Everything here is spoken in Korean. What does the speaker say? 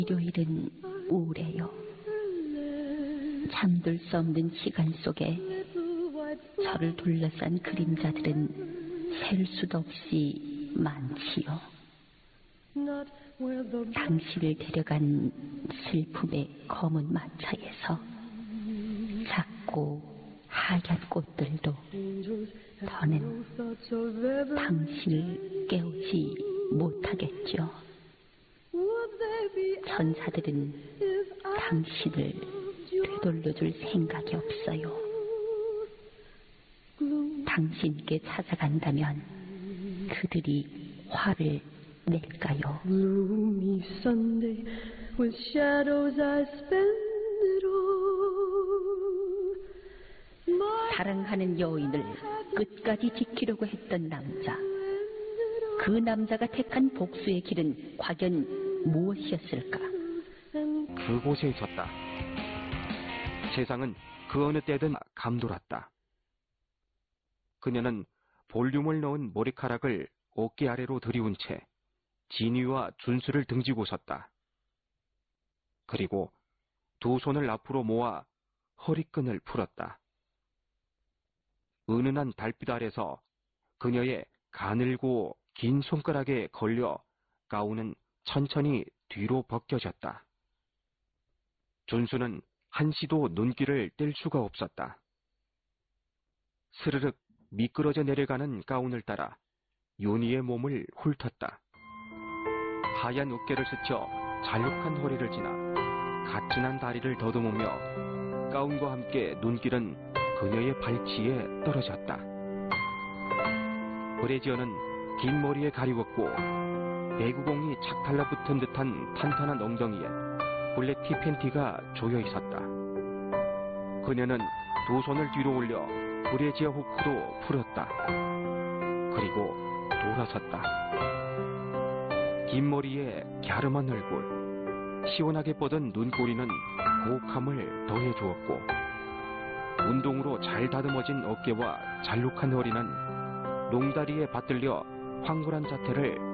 일요일은 우울해요. 잠들 수 없는 시간 속에 저를 둘러싼 그림자들은 셀 수도 없이 많지요. 당신을 데려간 슬픔의 검은 마차에서 작고 하얀 꽃들도 더는 당신을 깨우지 못하겠죠. 천사들은 당신을 되돌려줄 생각이 없어요. 당신께 찾아간다면 그들이 화를 낼까요? Gloomy Sunday with shadows I spend it all. 사랑하는 여인을 끝까지 지키려고 했던 남자. 그 남자가 택한 복수의 길은 과연 무엇이었을까? 그곳에 있었다. 세상은 그 어느 때든 감돌았다. 그녀는 볼륨을 넣은 머리카락을 어깨 아래로 들이운 채 진위와 준수를 등지고 섰다. 그리고 두 손을 앞으로 모아 허리끈을 풀었다. 은은한 달빛 아래서 그녀의 가늘고 긴 손가락에 걸려 가운은 천천히 뒤로 벗겨졌다. 준수는 한시도 눈길을 뗄 수가 없었다. 스르륵 미끄러져 내려가는 가운을 따라 윤희의 몸을 훑었다. 하얀 어깨를 스쳐 잘록한 허리를 지나 가뿐한 다리를 더듬으며 가운과 함께 눈길은 그녀의 발치에 떨어졌다. 브래지어는 긴 머리에 가리웠고 배구공이 착 달라붙은 듯한 탄탄한 엉덩이에 블랙 티 팬티가 조여 있었다. 그녀는 두 손을 뒤로 올려 브래지어 후크로 풀었다. 그리고 돌아섰다. 긴 머리에 갸름한 얼굴, 시원하게 뻗은 눈꼬리는 고혹함을 더해주었고 운동으로 잘 다듬어진 어깨와 잘록한 허리는 롱다리에 받들려 황홀한 자태를